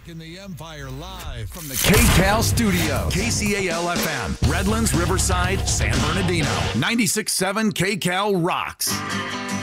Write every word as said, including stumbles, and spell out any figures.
in the Empire live from the K-Cal Studios. K C A L F M. Redlands, Riverside, San Bernardino. ninety-six point seven K-Cal rocks.